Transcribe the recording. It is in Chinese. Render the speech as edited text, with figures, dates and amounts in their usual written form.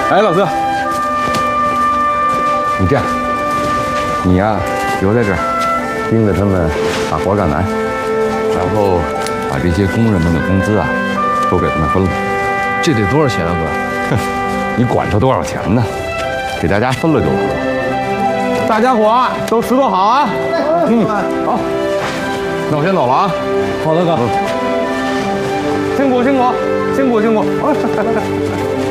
哎，老四，你这样，你呀留在这儿，盯着他们把活干完，然后把这些工人们的工资啊都给他们分了。 这得多少钱啊，哥？ 你管他多少钱呢？给大家分了就得。大家伙都拾掇好啊！好，那我先走了啊。 好的，哥。 辛苦辛苦辛苦辛苦。